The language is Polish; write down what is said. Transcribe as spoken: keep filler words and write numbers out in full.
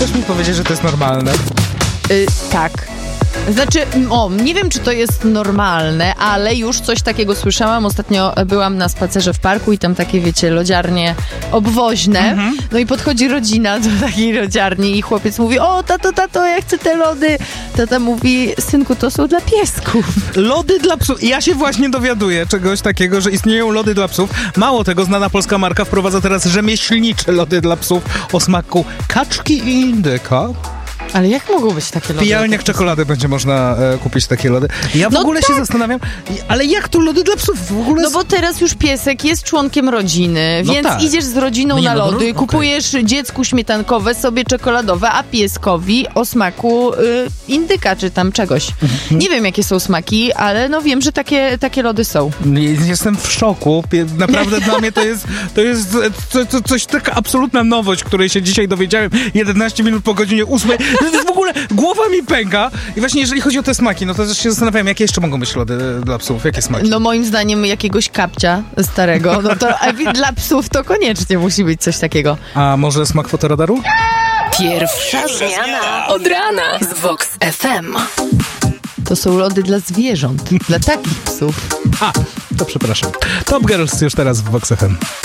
chcesz mi powiedzieć, że to jest normalne? Y, tak. Znaczy, o, nie wiem, czy to jest normalne, ale już coś takiego słyszałam. Ostatnio byłam na spacerze w parku i tam takie, wiecie, lodziarnie obwoźne. Mhm. No i podchodzi rodzina do takiej lodziarni i chłopiec mówi: o, tato, tato, ja chcę te lody. Tata mówi: synku, to są dla piesków. Lody dla psów. Ja się właśnie dowiaduję czegoś takiego, że istnieją lody dla psów. Mało tego, znana polska marka wprowadza teraz rzemieślnicze lody dla psów o smaku kaczki i indyka. Ale jak mogą być takie lody? W pijalniach czekolady będzie można e, kupić takie lody. Ja w no ogóle tak. się zastanawiam, ale jak to lody dla psów w ogóle... No bo teraz już piesek jest członkiem rodziny, no więc tak. idziesz z rodziną no nie, na no, lody, no, kupujesz okay. dziecku śmietankowe, sobie czekoladowe, a pieskowi o smaku y, indyka czy tam czegoś. Mhm. Nie wiem, jakie są smaki, ale no wiem, że takie, takie lody są. Jestem w szoku. Naprawdę dla mnie to jest, to jest co, co, coś taka absolutna nowość, której się dzisiaj dowiedziałem jedenaście minut po godzinie ósmej. W ogóle głowa mi pęka. I właśnie jeżeli chodzi o te smaki, no to też się zastanawiam, jakie jeszcze mogą być lody dla psów? Jakie smaki? No moim zdaniem jakiegoś kapcia starego. No to dla psów to koniecznie musi być coś takiego. A może smak fotoradaru? Pierwsza zmiana od rana z Vox F M. To są lody dla zwierząt, dla takich psów. A, to przepraszam. Top Girls już teraz w Vox F M.